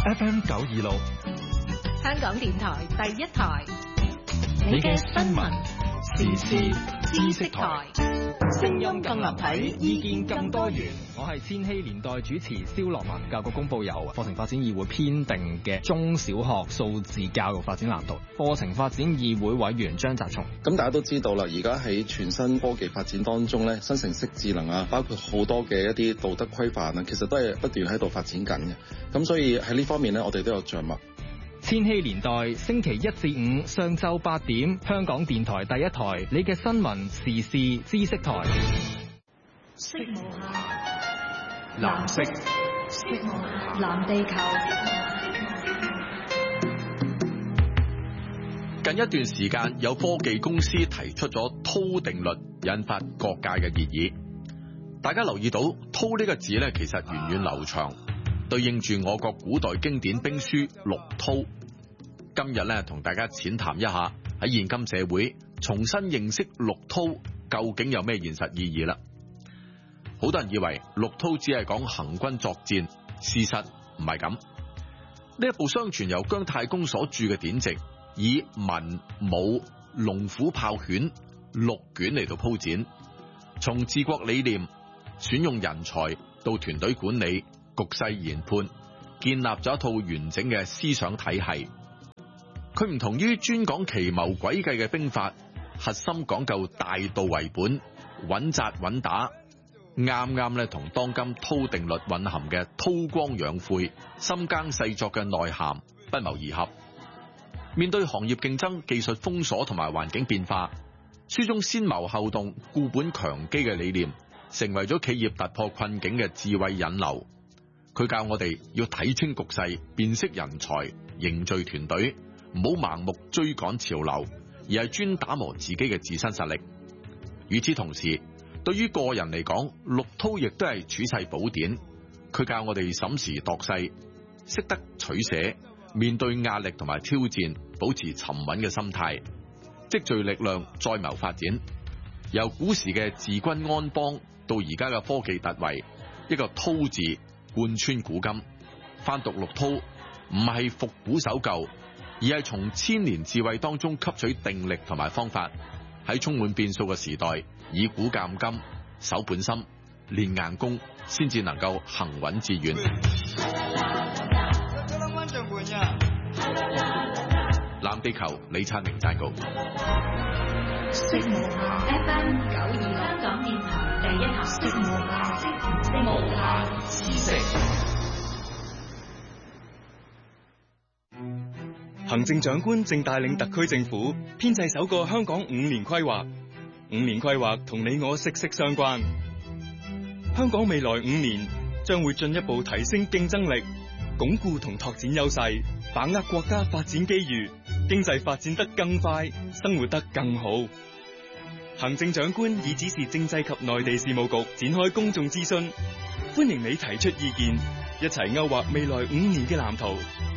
FM 926， 香港電台第一台，你嘅新聞時事知識台，聲音更立體，意見更多元。 我係千禧年代主持蕭樂文。教育局公佈由課程發展議會編定嘅中小學數字教育發展藍圖，課程發展議會委員張澤松。 咁大家都知道啦，而家喺全新科技發展當中咧，生成式智能啊，包括好多嘅一啲道德規範啊，其實都係不斷喺度發展緊嘅。咁所以喺呢方面咧，我哋都有著墨。 千禧年代星期1至5上晝8點，香港電台第一台，你嘅新聞時事知識台。 色無限， 藍色， 色無限，藍地球。 近一段時間，有科技公司提出咗韜定律，引發各界嘅熱議。大家留意到韜呢個字咧，其實源遠流長，對應住我國古代經典兵書六韜。今日咧，同大家淺談一下喺現今社會重新認識六韜究竟有咩現實意義啦。好多人以為六韜只係講行軍作戰，事實唔係咁。呢一部相傳由姜太公所著嘅典籍，以文武龍虎豹犬6卷嚟到鋪展，從治國理念、選用人才到團隊管理、局勢研判，建立咗一套完整嘅思想體系。佢唔同於專講奇謀詭計嘅兵法，核心講究大道為本，穩紮穩打，啱啱咧同當今韜定律蘊含嘅韜光養晦、深耕細作嘅內涵不謀而合。面對行業競爭、技術封鎖同埋環境變化，書中先謀後動、固本強基嘅理念，成為咗企業突破困境嘅智慧引流。佢教我哋要睇清局勢、辨識人才、凝聚團隊，唔好盲目追趕潮流，而係專打磨自己嘅自身實力。與此同時，對於個人嚟講，六韜亦都係處世寶典。佢教我哋審時度勢，識得取捨，面對壓力同埋挑戰，保持沉穩嘅心態，積聚力量，再謀發展。由古時嘅治軍安邦，到而家嘅科技突圍，一個韜字貫穿古今。翻讀六韜，唔係復古守舊，而係從千年智慧當中吸取定力同埋方法，喺充滿變數嘅時代，以古鑑今，守本心，練硬功，先至能夠行穩致遠。藍地球李燦明撰稿。 色無限 FM 926，香港電台第一台，色無限，色無限知識。 行政長官正帶領特區政府編製首個香港5年規劃。5年規劃同你我息息相關。香港未來5年將會進一步提升競爭力，鞏固同拓展優勢，把握國家發展機遇，經濟發展得更快，生活得更好。行政長官已指示政制及內地事務局展開公眾諮詢，歡迎你提出意見，一齊勾畫未來5年嘅藍圖。